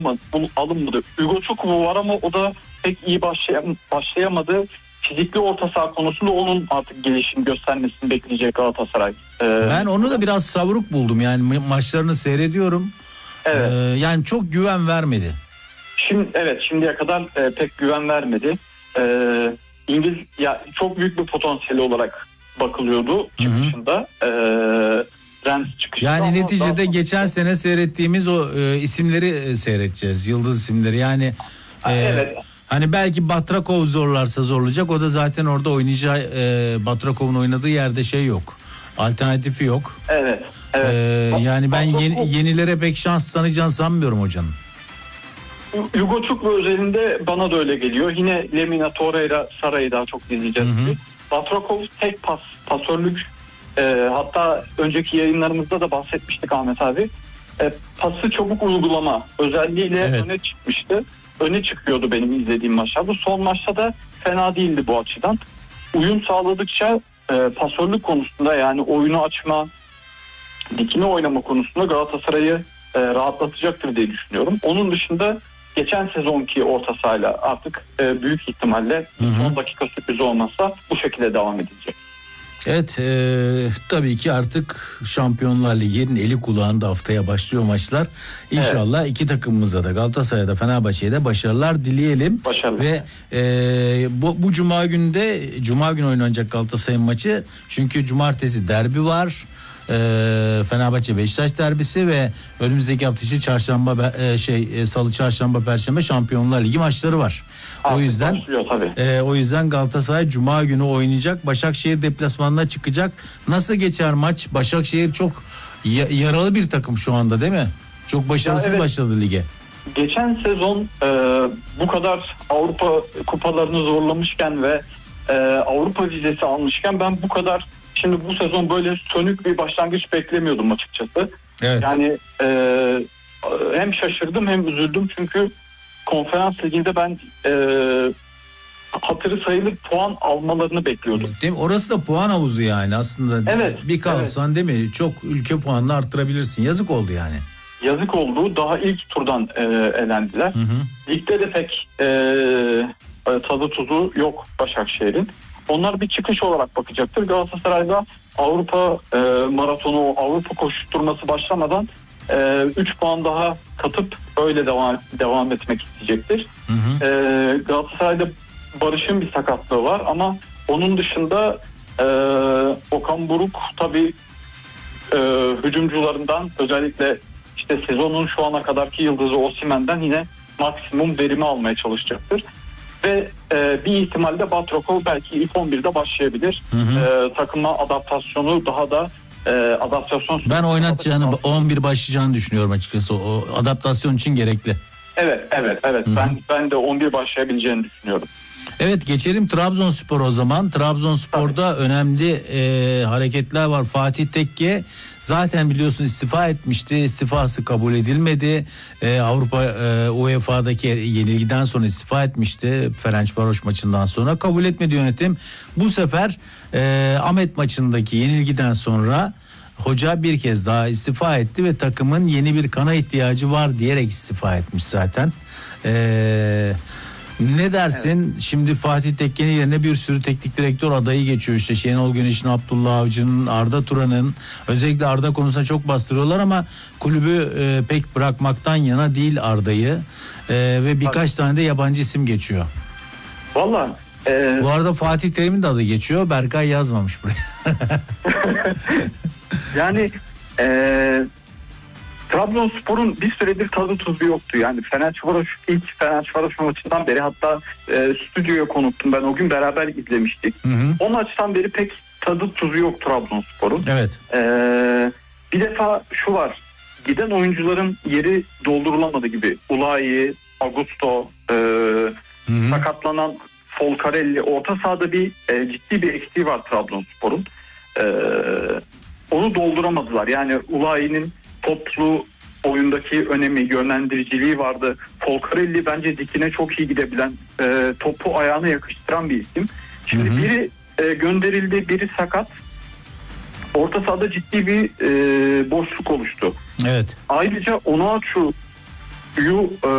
alınmadı. Hugo Çukubu var ama o da pek iyi başlayamadı. Fizikli orta saha konusunda onun artık gelişim göstermesini bekleyecek Galatasaray. Ben onu da biraz savruk buldum. Yani maçlarını seyrediyorum. Evet. Yani çok güven vermedi. Şimdiye kadar pek güven vermedi. İngiliz çok büyük bir potansiyeli olarak bakılıyordu çıkışında. Rennes çıkışında. Yani neticede geçen sene seyrettiğimiz o isimleri seyredeceğiz. Yıldız isimleri. Yani evet. Hani belki Batrakov zorlarsa zorlayacak. O da zaten orada oynayacağı Batrakov'un oynadığı yerde yok. Alternatifi yok. Evet. Yani ben yenilere pek şans tanıyacağını sanmıyorum hocanın. Hugo Çuklu özelinde bana da öyle geliyor. Yine Lemina, Torreira, Sara'yı daha çok izleyeceğiz. Batrakov tek pasörlük, hatta önceki yayınlarımızda da bahsetmiştik Ahmet abi. Pası çabuk uygulama özelliğiyle öne çıkmıştı. Öne çıkıyordu benim izlediğim maçlarda. Son maçta da fena değildi bu açıdan. Uyum sağladıkça pasörlük konusunda, yani oyunu açma, dikine oynama konusunda Galatasaray'ı rahatlatacaktır diye düşünüyorum. Onun dışında geçen sezonki orta sahayla artık büyük ihtimalle son dakika sürprizi olmazsa bu şekilde devam edilecek. Evet, tabii ki artık Şampiyonlar Ligi'nin eli kulağında, haftaya başlıyor maçlar. İnşallah iki takımımıza da, Galatasaray'da Fenerbahçe'ye de başarılar dileyelim. Başarılar. Ve bu Cuma günü oynanacak Galatasaray'ın maçı. Çünkü Cumartesi derbi var. Fenerbahçe Beşiktaş derbisi ve önümüzdeki hafta içi Salı, Çarşamba, Perşembe Şampiyonlar Ligi maçları var. O yüzden Galatasaray Cuma günü oynayacak. Başakşehir deplasmanına çıkacak. Nasıl geçer maç? Başakşehir çok yaralı bir takım şu anda, değil mi? Çok başarısız başladı lige. Geçen sezon bu kadar Avrupa kupalarını zorlamışken ve Avrupa vizesi almışken ben bu kadar, şimdi bu sezon böyle sönük bir başlangıç beklemiyordum açıkçası. Evet. Yani hem şaşırdım hem üzüldüm çünkü Konferans Ligi'nde ben hatırı sayılır puan almalarını bekliyordum. Değil mi? Orası da puan havuzu yani aslında. Evet. Bir kalsan değil mi? Çok ülke puanını arttırabilirsin. Yazık oldu yani. Yazık oldu. Daha ilk turdan elendiler. Ligde de pek tadı tuzu yok Başakşehir'in. Onlar bir çıkış olarak bakacaktır. Galatasaray'da Avrupa maratonu, Avrupa koşturması başlamadan 3 puan daha katıp öyle devam etmek isteyecektir. Galatasaray'da Barış'ın bir sakatlığı var ama onun dışında Okan Buruk tabii hücumcularından, özellikle işte sezonun şu ana kadarki yıldızı Osimhen'den yine maksimum verimi almaya çalışacaktır. Ve bir ihtimalle Batrakov belki ilk 11'de başlayabilir. Takıma adaptasyonu daha da adaptasyon. Ben oynatacağını, 11 başlayacağını düşünüyorum açıkçası. O adaptasyon için gerekli. Evet. Ben de 11 başlayabileceğini düşünüyorum. Evet, geçelim Trabzonspor o zaman. Trabzonspor'da önemli hareketler var. Fatih Tekke zaten biliyorsun istifa etmişti. İstifası kabul edilmedi. Avrupa UEFA'daki yenilgiden sonra istifa etmişti. Ferencvaroş maçından sonra kabul etmedi yönetim. Bu sefer Ahmet maçındaki yenilgiden sonra hoca bir kez daha istifa etti ve takımın yeni bir kana ihtiyacı var diyerek istifa etmiş zaten. Ne dersin? Evet. Şimdi Fatih Tekke'nin yerine bir sürü teknik direktör adayı geçiyor. İşte Şenol Güneş'in, Abdullah Avcı'nın, Arda Turan'ın, özellikle Arda konusunda çok bastırıyorlar ama kulübü pek bırakmaktan yana değil Arda'yı. Ve birkaç tane de yabancı isim geçiyor. Vallahi bu arada Fatih Terim'in de adı geçiyor. Berkay yazmamış buraya. Yani Trabzonspor'un bir süredir tadı tuzu yoktu. Yani ilk Ferencvaroş maçından beri, hatta stüdyoya konuktum ben, o gün beraber izlemiştik. O maçtan beri pek tadı tuzu yok Trabzonspor'un. Evet. Bir defa şu var, giden oyuncuların yeri doldurulamadı gibi. Ulayi, Augusto, sakatlanan Folcarelli, orta sahada bir ciddi bir eksiği var Trabzonspor'un. Onu dolduramadılar. Yani Ulayi'nin toplu oyundaki önemi, yönlendiriciliği vardı. Folcarelli bence dikine çok iyi gidebilen, topu ayağına yakıştıran bir isim. Şimdi biri gönderildi, biri sakat. Orta sahada ciddi bir boşluk oluştu. Evet. Ayrıca Onuachu'yu